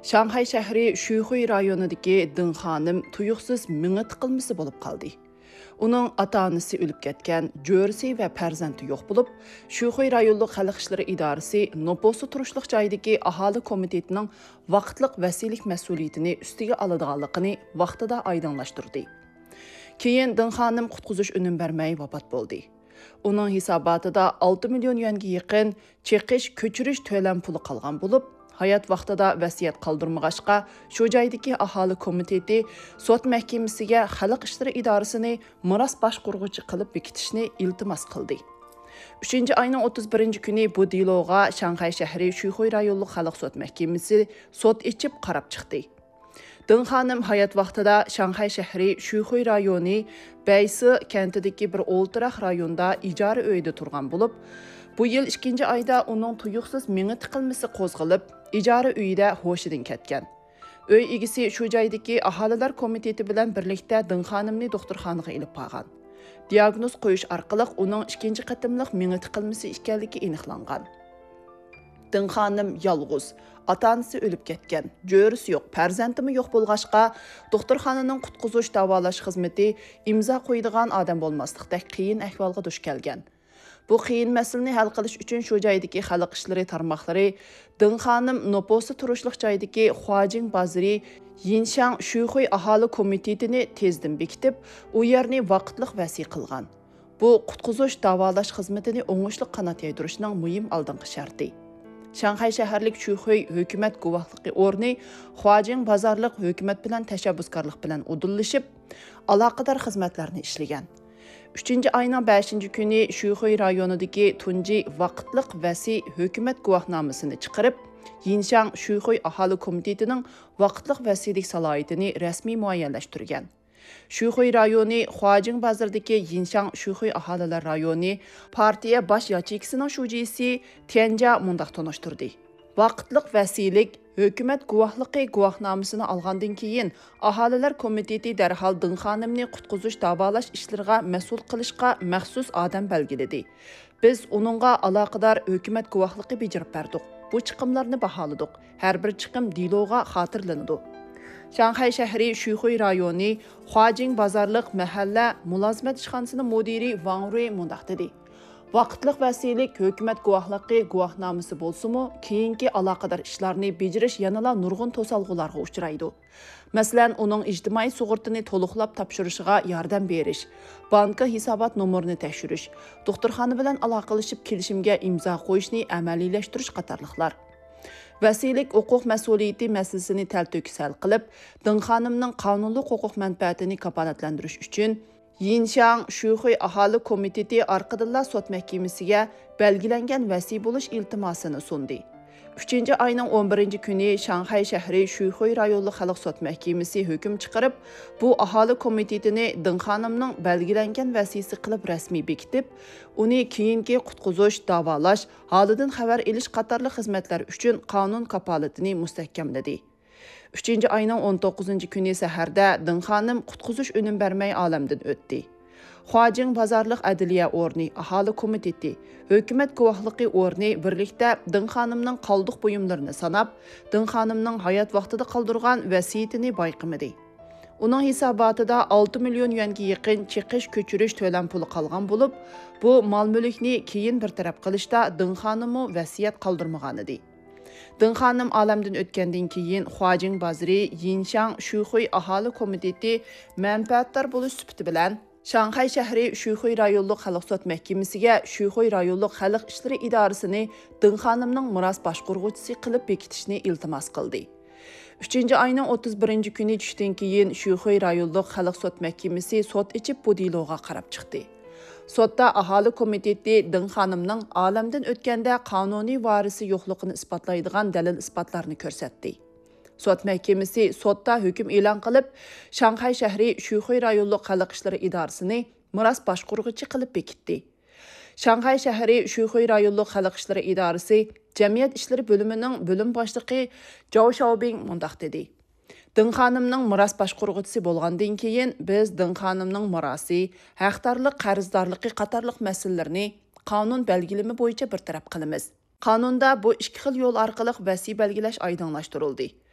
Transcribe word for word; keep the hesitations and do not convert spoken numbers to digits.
Şanghay şəhəri Şuyxuy rayonundakı Dın xanım tuyuqsuz mingi tiqilmisi bo'lib qoldi. Uning ota-onasi o'lib ketgan, jo'risi va farzandi yo'q bo'lib, Şuyxuy rayonluq xalq ishlari idorasi Noposu turishliq joydagi aholi komitetining vaqtliq vasilik mas'uliyatini ustiga oladiganligini vaqtida oydinlashtirdi. Keyin Dın xanım qutqizish unum bermay vafot bo'ldi. Uning hisobotida olti million yuanga yaqin cheqish, ko'chirish to'lam puli qolgan bo'lib, hayat vaqtida vasiyat qoldirmag'achqa, shu joydagi aholi komiteti sud mahkamasiga xalq ishlari idorasini miros boshqaruvchi qilib bekitishni iltimos qildi. uchinchi oyning o'ttiz birinchi kuni bu diloga Şanghay shahri Şuyxuy rayonluq xalq sud mahkamasi sud ichib qarab chiqdi. Dın xanım hayat vaqtida Şanghay shahri Şuyxuy rayoni Baysi kentidagi bir o'ltiraq rayonda ijara uyida turgan bo'lib, bu yil ikkinchi oyda uning tuyuqsiz mingi tiqilmasi qo'zg'alib, ijara uyida hoshidan ketgan. Uy egisi shu joydagi aholilar komiteti bilan birlikda Dın xanımni doktorxonaga ilib qolgan. Diagnoz qo'yish orqali uning ikkinchi qatimliq mingi tiqilmasi ekanligi aniqlangan. Dın xanım yolg'iz, ota-onasi o'lib ketgan, jo'risi yo'q, farzandimi yo'q bo'lg'achqa, doktorxonaning qutqizish davolash xizmati imzo qo'ydigan odam bo'lmaslikdek qiyin ahvolga duch kelgan. Bu qiyin masalani hal qilish uchun shu joydagi xalq ishlari tarmoqlari Dın xanım Noposu turishliq joydagi Huajing bozori Yinshang Şuyxuy aholi komitetini tezdan bekitib, u yerni vaqtliq vasiy qilgan. Bu qutqizish davolash xizmatini o'ngishli qanot yaydirishning muhim oldingi sharti. Şanghay shaharlik Şuyxuy hukumat guvohligi o'rni Huajing bozorliq hukumat bilan tashabbuskorlik bilan udillashib, aloqador xizmatlarni ishlagan. uchinchi oyning beshinchi kuni Şuyxuy rayonidagi tunji vaqtliq vasiy hukumat guvohnomasini chiqarib, Yinshang Şuyxuy aholi komitetining vaqtliq vasiylik salohiyatini rasmiy muayyanlashtirgan. Şuyxuy rayoni Huajing bozoridagi Yinshang Şuyxuy aholilar rayoni partiya bosh yachikisining shujisi Tianja mundaq tonishtirdi. Vaqtliq vasiylik hukumat guvohligi guvohnomasini olgandan keyin aholilar komiteti darhol Dın xanımni qutqizish davolash ishlariga mas'ul qilishga maxsus odam belgiladi. Biz uningga aloqador hukumat guvohligi bejarib berdik. Bu chiqimlarni baholadik. Har bir chiqim diloga xotirlanadi. Şanghay shahri Şuyxuy rayoni Huajing bozorliq mahalla mulozimat ishxonasining mudiri Wang Rui mundaq dedi. Vaqtliq vasiylik hukumat guvohligi guvohnomasi bo'lsa-mu, keyingi aloqador ishlarni bejirish yanada nurg'un to'salg'ularga uchraydi. Masalan, uning ijtimoiy sug'urtini to'liqlab topshirishiga yordam berish, banka hisobot nomerini tekshirish, doktorxona bilan aloqalashib kelishimga imzo qo'yishni amaliylashtirish qatorliqlar. Vasiylik huquq mas'uliyati masalasini talto'kisal qilib, Dın xanımning qonunli huquq manfaatini kafolatlantirish uchun Yinshang Şuyxuy aholi komiteti orqadilla sud mahkamasiga belgilangan vasiy bo'lish iltimosini sundi. uchinchi oyning o'n birinchi kuni Şanghay shahri Şuyxuy rayonluq xalq sud mahkamasi hukm chiqarib, bu aholi komitetini Dın xanımning belgilangan vasiysi qilib rasmiy bekitib, uni keyingi qutqizish, davolash, holidan xabar olish qatorli xizmatlar uchun qonun kafolatini mustahkamladi. uchinchi oyning o'n to'qqizinchi kuni saharda Dın xanım qutqizish unum bermay olamdan o'tdi. Huajing bozorliq adliya o'rni, aholi komiteti, hukumat guvohligi o'rni birlikda Dın xanımning qoldiq buyumlarini sanab, Dın xanımning hayot vaqtida qoldirgan vasiyatini bayqamadi. Uning hisobotida olti million yuanga yaqin cheqish, ko'chirish to'lam puli qolgan bo'lib, bu mol-mulkni keyin bir taraf qilishda Dın xanımı vasiyat qoldirmagan edi. Dın xanım olamdan o'tgandan keyin Huajing bozori Yinshang Şuyxuy aholi komiteti manfaatdor bo'lish sifati bilan Şanghay shahri Şuyxuy rayonluq xalq sud mahkamasiga Şuyxuy rayonluq xalq ishlari idorasini Dın xanımning miros boshqaruvchisi qilib bekitishni iltimos qildi. uchinchi oyning o'ttiz birinchi kuni tushdan keyin Şuyxuy rayonluq xalq sud mahkamasi sud ichib bu diloga qarab chiqdi. Sudda aholi komiteti Dın xanımning olamdan o'tganda qonuniy varisi yo'qligini isbotlaydigan dalil isbotlarni ko'rsatdi. Sud mahkamasi sudda hukm e'lon qilib, Şanghay shahri Şuyxuy rayonluq xalq ishlari idorasini miros boshqaruvchi qilib bekitdi. Şanghay shahri Şuyxuy rayonluq xalq ishlari idorasi jamiyat ishlari bo'limining bo'lim boshlig'i Zhao Xiaobing mundaq dedi. Dın xanımning miros boshqaruvchisi bo'lgandan keyin biz Dın xanımning mirosi, haqdorlik, qarzdorligi qatorliq masalalarni qonun belgilimi bo'yicha bir taraf qilamiz. Qonunda bu ikki xil yo'l orqali vasiy belgilash oydinlashtirildi.